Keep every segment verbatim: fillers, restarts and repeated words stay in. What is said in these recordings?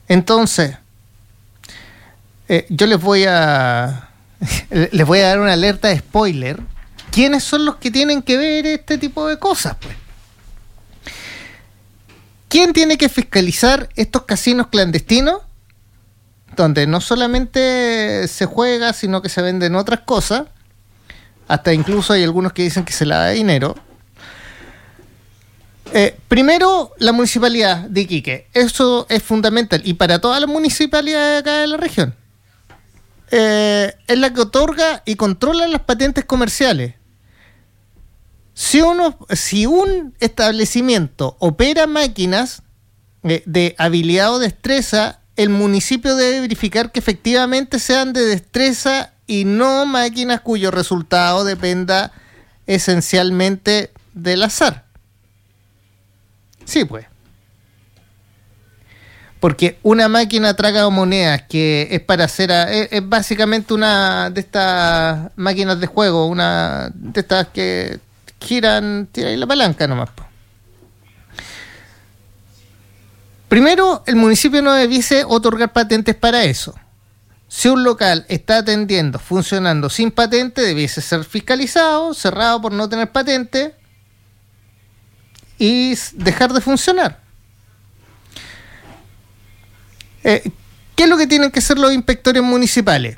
Entonces, eh, yo les voy a les voy a dar una alerta de spoiler. ¿Quiénes son los que tienen que ver este tipo de cosas, pues? ¿Quién tiene que fiscalizar estos casinos clandestinos? Donde no solamente se juega, sino que se venden otras cosas. Hasta incluso hay algunos que dicen que se lava dinero. Eh, primero, la municipalidad de Iquique. Eso es fundamental. Y para todas las municipalidades de acá de la región. Eh, es la que otorga y controla las patentes comerciales. Si, uno, si un establecimiento opera máquinas eh, de habilidad o destreza, el municipio debe verificar que efectivamente sean de destreza y no máquinas cuyo resultado dependa esencialmente del azar. Sí, pues. Porque una máquina tragamonedas que es para hacer... A, es, es básicamente una de estas máquinas de juego, una de estas que giran, tira ahí la palanca nomás. Po. Primero, el municipio no debiese otorgar patentes para eso. Si un local está atendiendo, funcionando sin patente, debiese ser fiscalizado, cerrado por no tener patente y dejar de funcionar. Eh, ¿Qué es lo que tienen que hacer los inspectores municipales?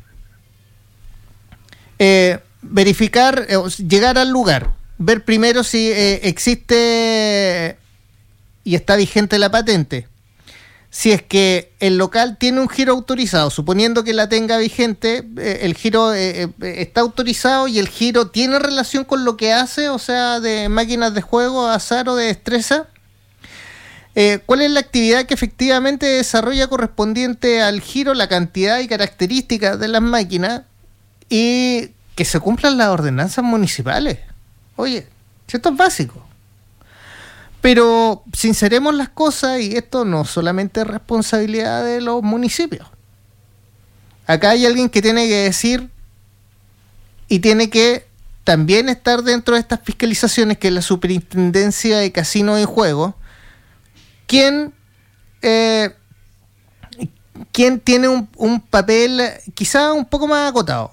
Eh, verificar, eh, llegar al lugar, ver primero si eh, existe y está vigente la patente. Si es que el local tiene un giro autorizado, suponiendo que la tenga vigente, eh, el giro eh, eh, está autorizado y el giro tiene relación con lo que hace, o sea, de máquinas de juego, azar o de destreza. Eh, ¿Cuál es la actividad que efectivamente desarrolla correspondiente al giro, la cantidad y características de las máquinas y que se cumplan las ordenanzas municipales? Oye, esto es básico. Pero sinceremos las cosas y esto no solamente es responsabilidad de los municipios. Acá hay alguien que tiene que decir y tiene que también estar dentro de estas fiscalizaciones, que es la Superintendencia de Casinos y Juegos. ¿Quién, eh, quién tiene un, un papel quizá un poco más acotado?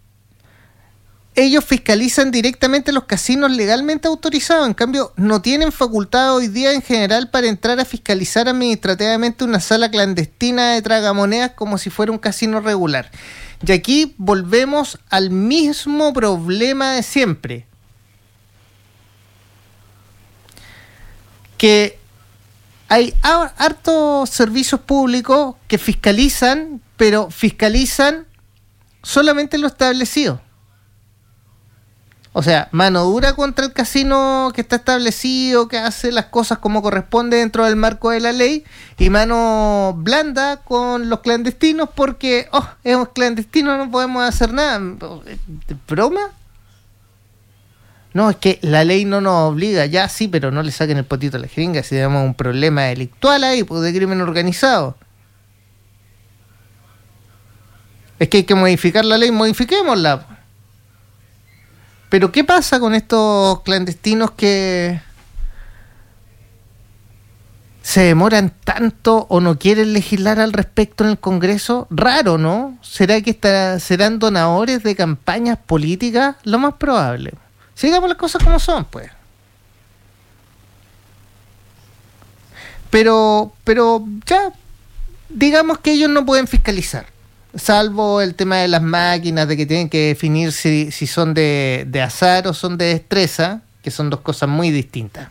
Ellos fiscalizan directamente los casinos legalmente autorizados. En cambio, no tienen facultad hoy día en general para entrar a fiscalizar administrativamente una sala clandestina de tragamonedas como si fuera un casino regular. Y aquí volvemos al mismo problema de siempre. Que hay hartos servicios públicos que fiscalizan, pero fiscalizan solamente lo establecido. O sea, mano dura contra el casino que está establecido, que hace las cosas como corresponde dentro del marco de la ley, y mano blanda con los clandestinos porque, oh, es un clandestino, no podemos hacer nada. ¿De broma? No, es que la ley no nos obliga, ya sí, pero no le saquen el potito a la jeringa si tenemos un problema delictual ahí, pues, de crimen organizado. Es que hay que modificar la ley, modifiquémosla. Pero ¿qué pasa con estos clandestinos que se demoran tanto o no quieren legislar al respecto en el Congreso? Raro, ¿no? ¿Será que está, serán donadores de campañas políticas? Lo más probable. Sigamos las cosas como son, pues. Pero, pero ya, digamos que ellos no pueden fiscalizar. Salvo el tema de las máquinas, de que tienen que definir si, si son de, de azar o son de destreza, que son dos cosas muy distintas.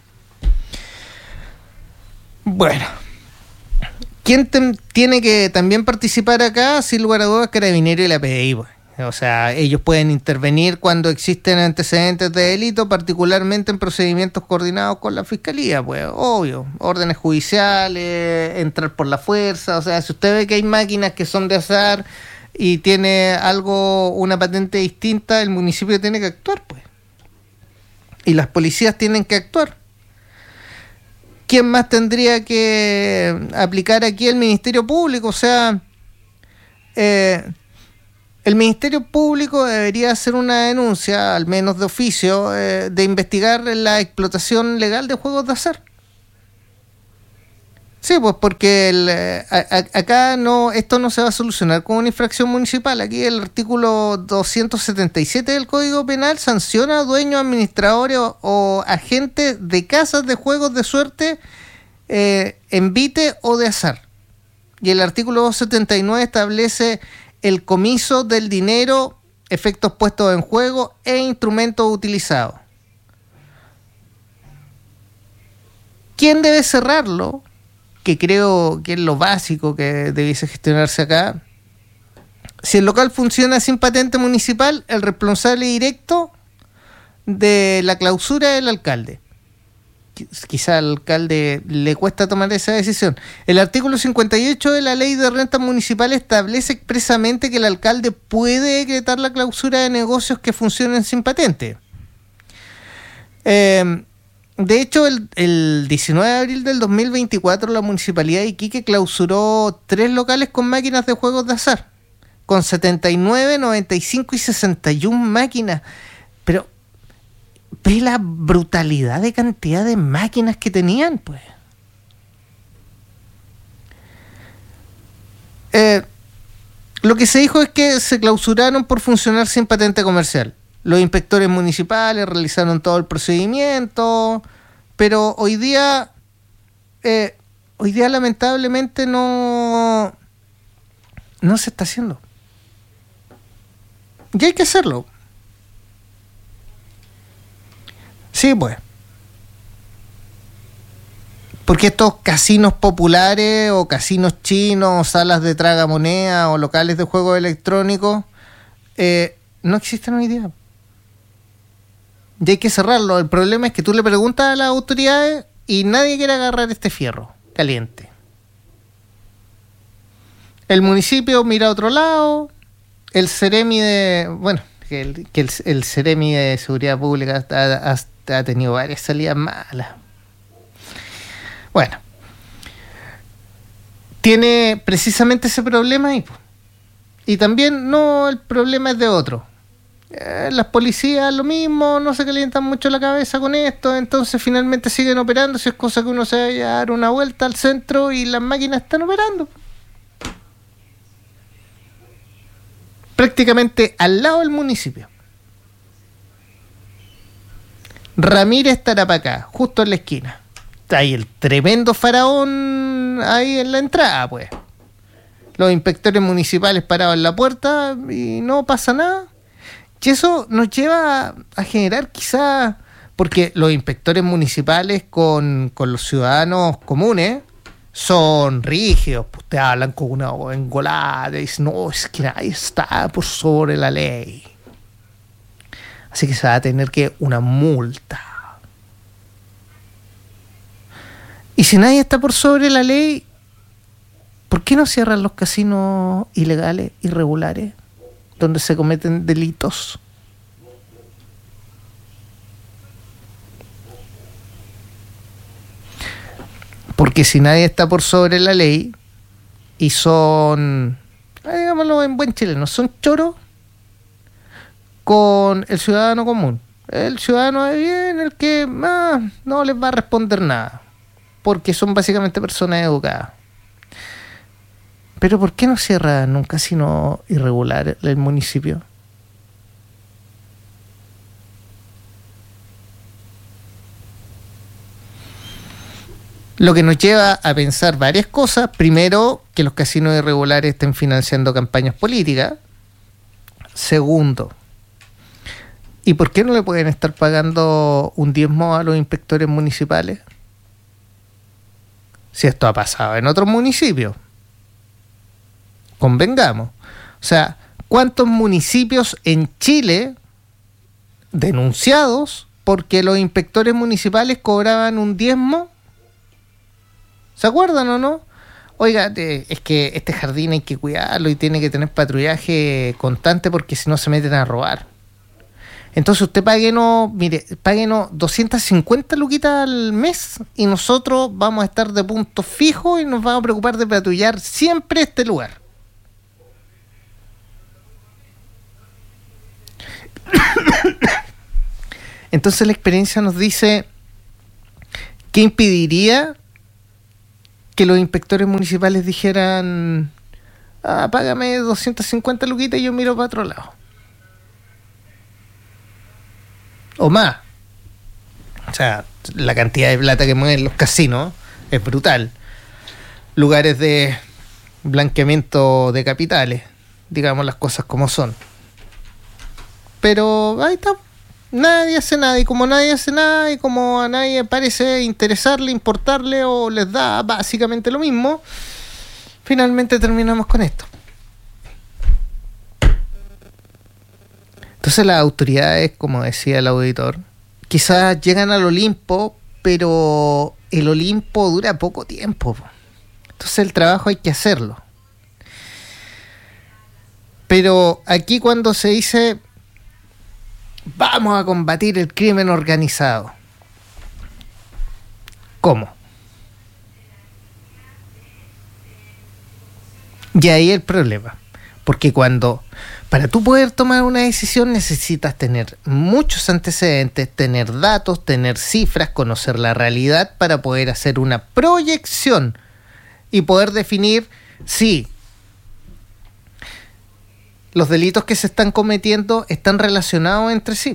Bueno, ¿quién te, tiene que también participar acá? Sin lugar a dudas, Carabineros y la P D I. Pues. O sea, ellos pueden intervenir cuando existen antecedentes de delito, particularmente en procedimientos coordinados con la Fiscalía, pues, obvio. Órdenes judiciales, entrar por la fuerza. O sea, si usted ve que hay máquinas que son de azar y tiene algo, una patente distinta, el municipio tiene que actuar, pues. Y las policías tienen que actuar. ¿Quién más tendría que aplicar aquí? El Ministerio Público. O sea, eh... el Ministerio Público debería hacer una denuncia, al menos de oficio, eh, de investigar la explotación legal de juegos de azar. Sí, pues porque el, a, a, acá no, esto no se va a solucionar con una infracción municipal. Aquí el artículo doscientos setenta y siete del Código Penal sanciona a dueños, administradores o, o agentes de casas de juegos de suerte, eh, envite o de azar. Y el artículo doscientos setenta y nueve establece el comiso del dinero, efectos puestos en juego e instrumentos utilizados. ¿Quién debe cerrarlo? Que creo que es lo básico que debiese gestionarse acá. Si el local funciona sin patente municipal, el responsable directo de la clausura es el alcalde. Quizá al alcalde le cuesta tomar esa decisión. El artículo cincuenta y ocho de la Ley de Rentas Municipales establece expresamente que el alcalde puede decretar la clausura de negocios que funcionen sin patente. Eh... De hecho, el, el diecinueve de abril del dos mil veinticuatro la Municipalidad de Iquique clausuró tres locales con máquinas de juegos de azar, con setenta y nueve, noventa y cinco y sesenta y una máquinas. Pero ve la brutalidad de cantidad de máquinas que tenían, pues. Eh, lo que se dijo es que se clausuraron por funcionar sin patente comercial. Los inspectores municipales realizaron todo el procedimiento, pero hoy día, eh, hoy día lamentablemente no, no se está haciendo. Y hay que hacerlo. Sí, pues. Porque estos casinos populares o casinos chinos, o salas de tragamoneda o locales de juegos electrónicos eh, no existen hoy día. Y hay que cerrarlo. El problema es que tú le preguntas a las autoridades y nadie quiere agarrar este fierro caliente. El municipio mira a otro lado. El Ceremi de... Bueno, que el, que el, el Ceremi de Seguridad Pública ha, ha, ha tenido varias salidas malas. Bueno. Tiene precisamente ese problema y, y también no, el problema es de otro. Eh, las policías lo mismo, no se calientan mucho la cabeza con esto, entonces finalmente siguen operando. Si es cosa que uno se vaya a dar una vuelta al centro y las máquinas están operando prácticamente al lado del municipio. Ramírez Tarapacá, justo en la esquina. Está ahí el tremendo faraón ahí en la entrada, pues. Los inspectores municipales parados en la puerta y no pasa nada. Y eso nos lleva a, a generar quizá, porque los inspectores municipales con, con los ciudadanos comunes son rígidos, pues te hablan con una voz engolada, te dicen, no, es que nadie está por sobre la ley. Así que se va a tener que una multa. Y si nadie está por sobre la ley, ¿por qué no cierran los casinos ilegales, irregulares, donde se cometen delitos? Porque si nadie está por sobre la ley y son, digámoslo en buen chileno, son choros con el ciudadano común. El ciudadano de bien, el que ah, no les va a responder nada, porque son básicamente personas educadas. Pero ¿por qué no cierran un casino irregular el municipio? Lo que nos lleva a pensar varias cosas. Primero, que los casinos irregulares estén financiando campañas políticas. Segundo, ¿y por qué no le pueden estar pagando un diezmo a los inspectores municipales? Si esto ha pasado en otros municipios. Convengamos. O sea, ¿cuántos municipios en Chile denunciados porque los inspectores municipales cobraban un diezmo? ¿Se acuerdan o no? Oiga, eh, es que este jardín hay que cuidarlo y tiene que tener patrullaje constante porque si no se meten a robar. Entonces usted páguenos, mire, páguenos doscientas cincuenta luquitas al mes y nosotros vamos a estar de punto fijo y nos vamos a preocupar de patrullar siempre este lugar. Entonces la experiencia nos dice, ¿qué impediría que los inspectores municipales dijeran, ah, págame doscientas cincuenta luquitas y yo miro para otro lado. O más. O sea, la cantidad de plata que mueven los casinos es brutal. Lugares de blanqueamiento de capitales, digamos las cosas como son. Pero ahí está. Nadie hace nada, y como nadie hace nada, y como a nadie parece interesarle, importarle, o les da básicamente lo mismo, finalmente terminamos con esto. Entonces las autoridades, como decía el auditor, quizás llegan al Olimpo, pero el Olimpo dura poco tiempo. Entonces el trabajo hay que hacerlo. Pero aquí cuando se dice vamos a combatir el crimen organizado, ¿cómo? Y ahí el problema. Porque cuando, para tú poder tomar una decisión, necesitas tener muchos antecedentes, tener datos, tener cifras, conocer la realidad para poder hacer una proyección y poder definir si los delitos que se están cometiendo están relacionados entre sí.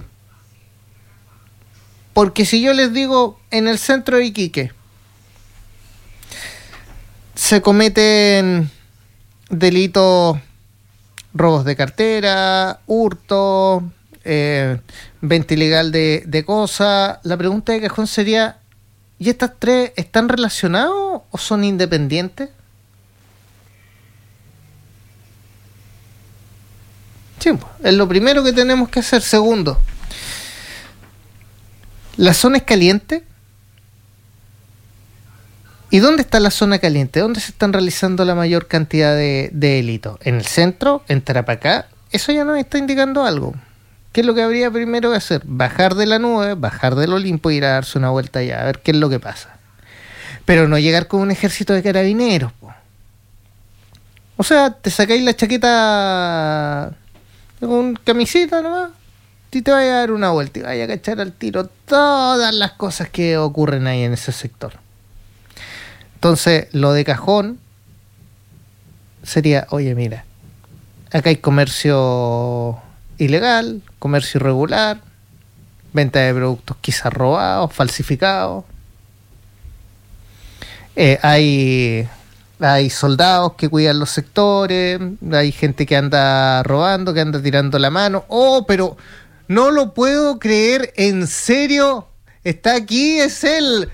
Porque si yo les digo, en el centro de Iquique se cometen delitos, robos de cartera, hurto, eh, venta ilegal de, de cosas, la pregunta de cajón sería, ¿y estas tres están relacionados o son independientes? Sí, es lo primero que tenemos que hacer. Segundo, ¿la zona es caliente? ¿Y dónde está la zona caliente? ¿Dónde se están realizando la mayor cantidad de, de delitos? ¿En el centro? ¿En Tarapacá? Eso ya nos está indicando algo. ¿Qué es lo que habría primero que hacer? Bajar de la nube, bajar del Olimpo y ir a darse una vuelta allá, a ver qué es lo que pasa. Pero no llegar con un ejército de carabineros, po. O sea, te sacáis la chaqueta con camiseta nomás y te vaya a dar una vuelta y vaya a cachar al tiro todas las cosas que ocurren ahí en ese sector. Entonces, lo de cajón sería, oye, mira, acá hay comercio ilegal, comercio irregular, venta de productos quizás robados, falsificados. Eh, hay, hay soldados que cuidan los sectores, hay gente que anda robando, que anda tirando la mano. Oh, pero no lo puedo creer, en serio, está aquí, es él.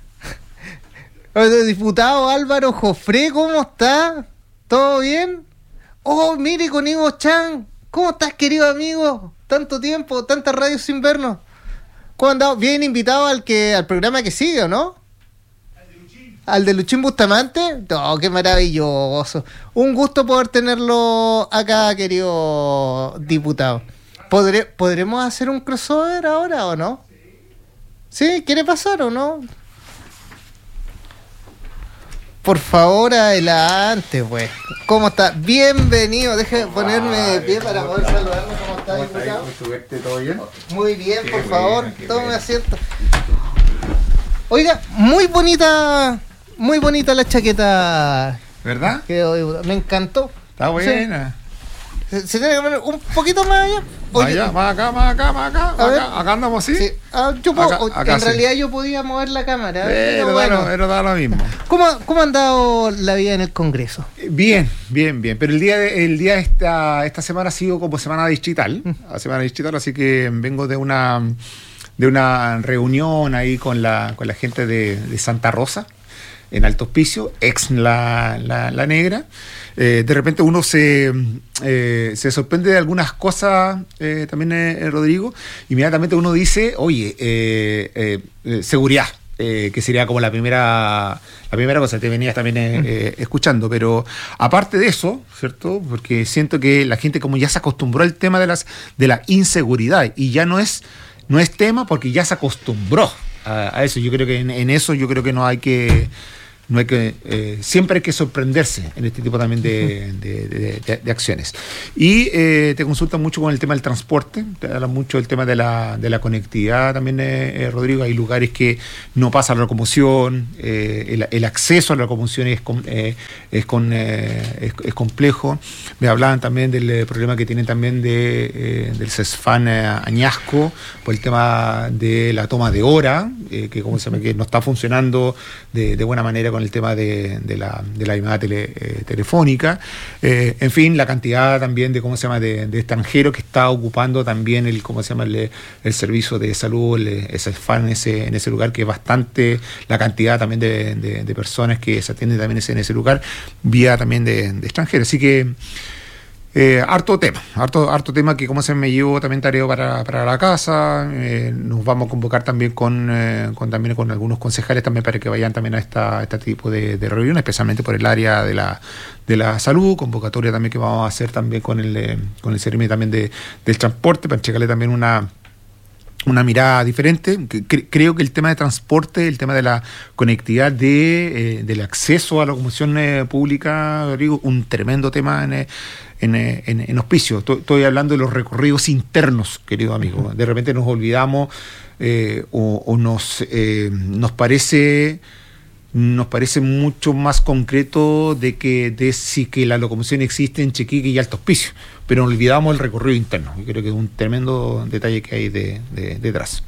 El diputado Álvaro Jofré, ¿cómo está? ¿Todo bien? Oh, mire, con Ivo Chan, ¿cómo estás, querido amigo? Tanto tiempo, tantas radios sin vernos. ¿Cómo andado? Bien invitado al que al programa que sigue, ¿o no? Al de Luchín. ¿Al de Luchín Bustamante? Oh, qué maravilloso. Un gusto poder tenerlo acá, querido diputado. ¿Podré, ¿Podremos hacer un crossover ahora o no? ¿Sí? ¿Quiere pasar o no? Por favor, adelante, pues. ¿Cómo está? Bienvenido. Deje ponerme de pie para poder saludarlo. ¿Cómo está, diputado? ¿Todo bien? Muy bien, Qué por buena, favor. qué Tome buena. asiento. Oiga, muy bonita, muy bonita la chaqueta. ¿Verdad? Que hoy- me encantó. Está buena. Se, se tiene que poner un poquito más allá. Más allá, más acá, más acá, más acá. A ver. Acá, acá andamos así. Sí. Ah, yo puedo- Acá- acá en sí. realidad yo podía mover la cámara. Pero, pero da lo, bueno. pero da lo mismo. ¿Cómo, ¿Cómo ha andado la vida en el Congreso? Bien, bien, bien. Pero el día de, el día de esta, esta semana ha sido como semana digital. La semana digital, así que vengo de una de una reunión ahí con la, con la gente de, de Santa Rosa, en Alto Hospicio, ex la, la, la Negra. Eh, de repente uno se, eh, se sorprende de algunas cosas, eh, también eh, Rodrigo. Inmediatamente uno dice, oye, eh, eh, eh, seguridad, eh, que sería como la primera la primera cosa que te venías también eh, eh, escuchando. Pero aparte de eso, ¿cierto? Porque siento que la gente como ya se acostumbró al tema de las de la inseguridad y ya no es, no es tema porque ya se acostumbró a, a eso. Yo creo que en, en eso yo creo que no hay que... no hay que eh, siempre hay que sorprenderse en este tipo también de, de, de, de, de acciones. Y eh, te consultan mucho con el tema del transporte, te hablan mucho del tema de la, de la conectividad también, eh, eh, Rodrigo. Hay lugares que no pasa la locomoción, eh, el, el acceso a la locomoción es, con, eh, es, con, eh, es, es complejo. Me hablaban también del eh, problema que tienen también de, eh, del CESFAN eh, Añasco, por el tema de la toma de hora, eh, que, como se llama, que no está funcionando de, de buena manera con el tema de, de, la, de la llamada tele, eh, telefónica. Eh, en fin, la cantidad también de, ¿cómo se llama?, de, de extranjeros que está ocupando también el, ¿cómo se llama?, el, el servicio de salud, el, el CESFAN en ese, en ese lugar, que es bastante, la cantidad también de, de, de personas que se atienden también en ese lugar, vía también de, de extranjeros. Así que Eh, harto tema, harto, harto tema que como se me llevó también tarea para, para la casa. Eh, nos vamos a convocar también con, eh, con también con algunos concejales también para que vayan también a esta, a este tipo de, de reuniones, especialmente por el área de la de la salud, convocatoria también que vamos a hacer también con el eh, con el servicio también de, del transporte, para checarle también una una mirada diferente. Creo que el tema de transporte, el tema de la conectividad, de, eh, del acceso a la locomoción eh, pública, Rodrigo, un tremendo tema en, en, en, en hospicio. Estoy hablando de los recorridos internos, querido amigo. De repente nos olvidamos eh, o, o nos, eh, nos parece... nos parece mucho más concreto de que de si que la locomoción existe en Chequique y Alto Hospicio, pero olvidamos el recorrido interno. Yo creo que es un tremendo detalle que hay de, de, detrás.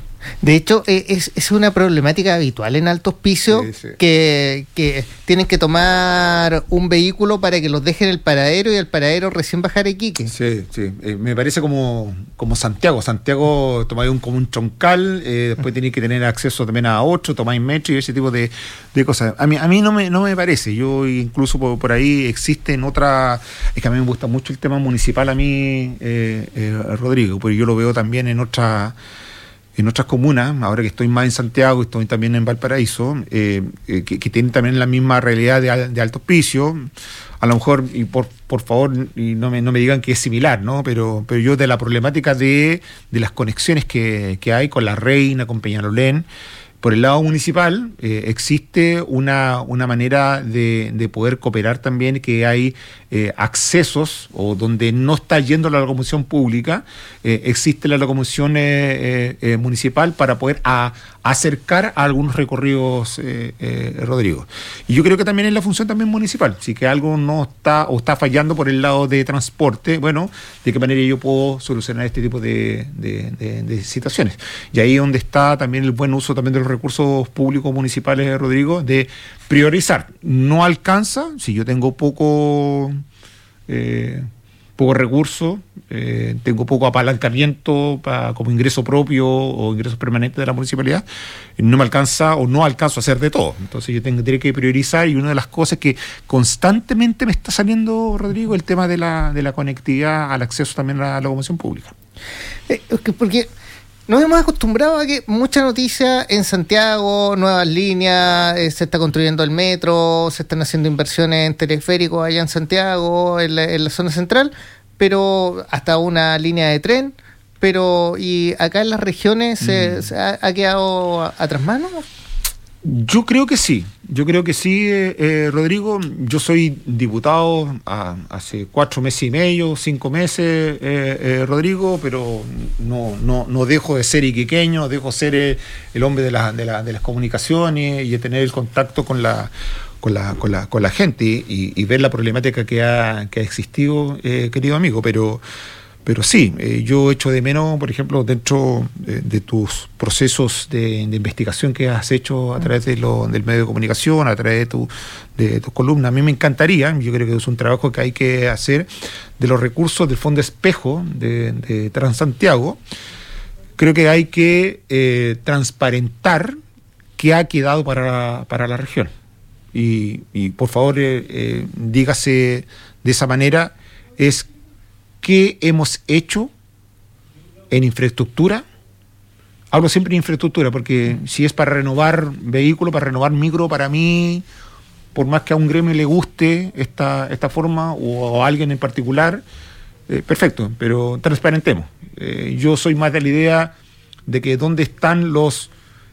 De hecho, es, es una problemática habitual en Alto Hospicio, sí, sí. Que, que tienen que tomar un vehículo para que los dejen en el paradero y el paradero recién bajar a Iquique. Sí, sí. Eh, me parece como, como Santiago. Santiago tomáis un, como un troncal, eh, después tenéis que tener acceso también a otro, tomáis metro y ese tipo de, de cosas. A mí, a mí no, me, no me parece. Yo incluso por, por ahí existen otras... Es que a mí me gusta mucho el tema municipal a mí, eh, eh, Rodrigo, porque yo lo veo también en otras... en otras comunas, ahora que estoy más en Santiago, estoy también en Valparaíso, eh, eh, que, que tienen también la misma realidad de, de Alto Hospicio. A lo mejor, y por, por favor, y no me, no me digan que es similar, ¿no? Pero, pero yo de la problemática de, de las conexiones que, que hay con La Reina, con Peñalolén, por el lado municipal, eh, existe una, una manera de, de poder cooperar también, que hay eh, accesos, o donde no está yendo la locomoción pública, eh, existe la locomoción eh, eh, municipal para poder a, acercar a algunos recorridos, eh, eh, Rodrigo. Y yo creo que también es la función también municipal. Si que algo no está o está fallando por el lado de transporte, bueno, ¿de qué manera yo puedo solucionar este tipo de, de, de, de situaciones? Y ahí es donde está también el buen uso también de los recursos públicos municipales, Rodrigo, de priorizar. No alcanza, si yo tengo poco eh, poco recurso, eh, tengo poco apalancamiento para, como ingreso propio o ingresos permanentes de la municipalidad, no me alcanza o no alcanzo a hacer de todo. Entonces yo tendré que priorizar, y una de las cosas que constantemente me está saliendo, Rodrigo, el tema de la, de la conectividad al acceso también a la locomoción pública. Eh, porque nos hemos acostumbrado a que mucha noticia en Santiago, nuevas líneas, eh, se está construyendo el metro, se están haciendo inversiones en teleféricos allá en Santiago, en la, en la zona central, pero hasta una línea de tren, pero y acá en las regiones mm. se, se ha, ha quedado atrás mano. Yo creo que sí, yo creo que sí, eh, eh, Rodrigo. Yo soy diputado a, hace cuatro meses y medio, cinco meses, eh, eh, Rodrigo, pero no, no, no dejo de ser iquiqueño, dejo de ser eh, el hombre de, la, de, la, de las comunicaciones y de tener el contacto con la, con la, con la, con la gente y, y ver la problemática que ha, que ha existido, eh, querido amigo, pero... Pero sí, eh, yo echo de menos, por ejemplo, dentro de, de tus procesos de, de investigación que has hecho a través de lo, del medio de comunicación, a través de, tu, de tus columnas. A mí me encantaría, yo creo que es un trabajo que hay que hacer, de los recursos del Fondo Espejo de, de Transantiago. Creo que hay que eh, transparentar qué ha quedado para, para la región. Y, y por favor, eh, eh, dígase de esa manera, es ¿qué hemos hecho en infraestructura? Hablo siempre de infraestructura, porque si es para renovar vehículos, para renovar micro, para mí, por más que a un gremio le guste esta, esta forma, o a alguien en particular, eh, perfecto, pero transparentemos. Eh, yo soy más de la idea de que dónde están los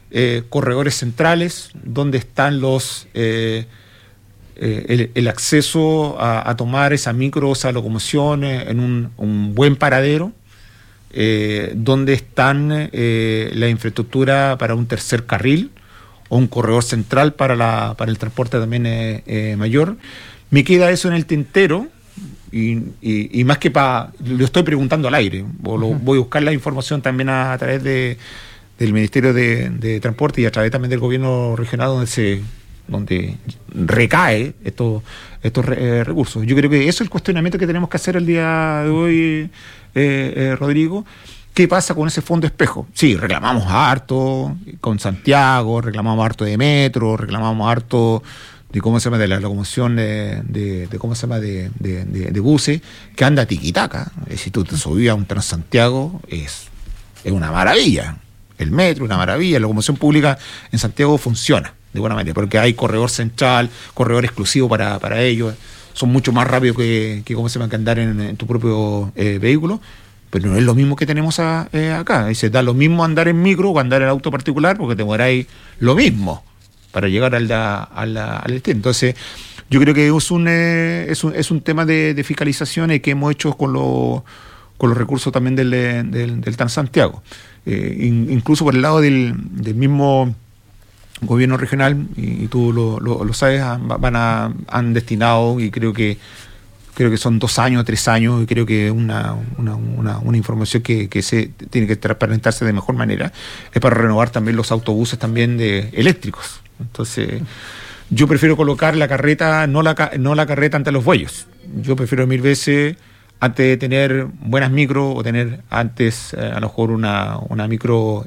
eh, corredores centrales, donde están los eh, eh, el, el acceso a, a tomar esa micro, esa locomoción eh, en un, un buen paradero, eh, donde están eh, la infraestructura para un tercer carril o un corredor central para, la, para el transporte también eh, eh, mayor. Me queda eso en el tintero. Y, y, y más que para, lo estoy preguntando al aire, o lo, uh-huh. voy a buscar la información también a, a través de, del Ministerio de, de Transporte y a través también del gobierno regional donde se donde recae estos, estos eh, recursos. Yo creo que eso es el cuestionamiento que tenemos que hacer el día de hoy, eh, eh, Rodrigo. ¿Qué pasa con ese fondo espejo? Sí, reclamamos harto con Santiago, reclamamos harto de metro, reclamamos harto de cómo se llama de la locomoción de, de, de cómo se llama de, de, de, de buses, que anda tiquitaca. Si tú te subías a un Transantiago, es, es una maravilla. El metro, una maravilla. La locomoción pública en Santiago funciona de buena manera, porque hay corredor central, corredor exclusivo para, para ellos. Son mucho más rápidos que, que cómo se llama que andar en, en tu propio eh, vehículo. Pero no es lo mismo que tenemos a, eh, acá. Y se da lo mismo andar en micro o andar en auto particular, porque te demoráis lo mismo para llegar al, la, al, al destino. Entonces, yo creo que es un, eh, es un, es un tema de, de fiscalización que hemos hecho con, lo, con los recursos también del, del, del Transantiago. Eh, in, incluso por el lado del, del mismo gobierno regional, y, y tú lo, lo, lo sabes, van a, han destinado, y creo que creo que son dos años, tres años, y creo que una, una, una, una información que, que se tiene que transparentarse de mejor manera, es para renovar también los autobuses también de eléctricos. Entonces, yo prefiero colocar la carreta, no la, no la carreta ante los bueyes. Yo prefiero mil veces, antes de tener buenas micro, o tener antes eh, a lo mejor una, una micro